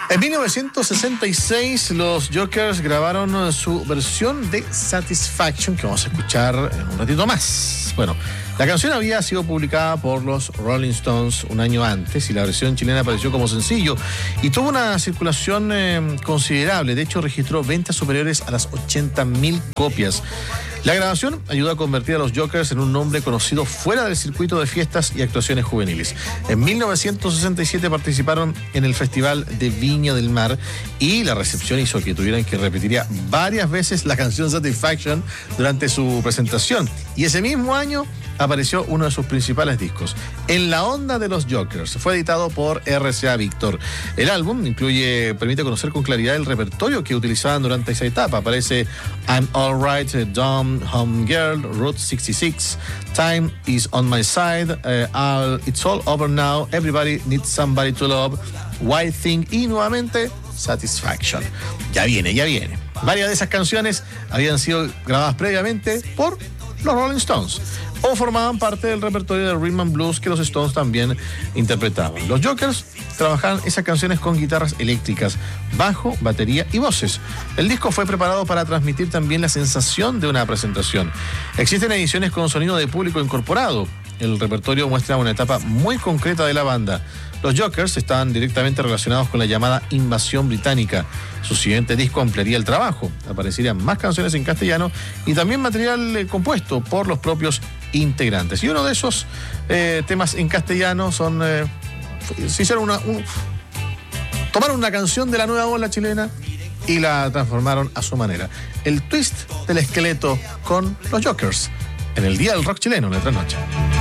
En 1966 los Jokers grabaron su versión de Satisfaction, que vamos a escuchar en un ratito más. Bueno, la canción había sido publicada por los Rolling Stones un año antes y la versión chilena apareció como sencillo y tuvo una circulación considerable. De hecho, registró ventas superiores a las 80.000 copias. La grabación ayudó a convertir a los Jokers en un nombre conocido fuera del circuito de fiestas y actuaciones juveniles. En 1967 participaron en el Festival de Viña del Mar y la recepción hizo que tuvieran que repetir varias veces la canción Satisfaction durante su presentación. Y ese mismo año apareció uno de sus principales discos, En la onda de los Jokers. Fue editado por RCA Víctor. El álbum permite conocer con claridad el repertorio que utilizaban durante esa etapa. Aparece I'm Alright, Dumb, Home Girl, Route 66, Time is on my side, It's all over now, Everybody needs somebody to love, White Thing y nuevamente Satisfaction. Ya viene. Varias de esas canciones habían sido grabadas previamente por los Rolling Stones o formaban parte del repertorio de rhythm and blues que los Stones también interpretaban. Los Jokers trabajaban esas canciones con guitarras eléctricas, bajo, batería y voces. El disco fue preparado para transmitir también la sensación de una presentación. Existen ediciones con sonido de público incorporado. El repertorio muestra una etapa muy concreta de la banda. Los Jokers estaban directamente relacionados con la llamada invasión británica. Su siguiente disco ampliaría el trabajo. Aparecerían más canciones en castellano y también material compuesto por los propios integrantes. Y uno de esos temas en castellano son... se hicieron tomaron una canción de la nueva ola chilena y la transformaron a su manera. El twist del esqueleto con los Jokers en el Día del Rock Chileno, en la trasnoche.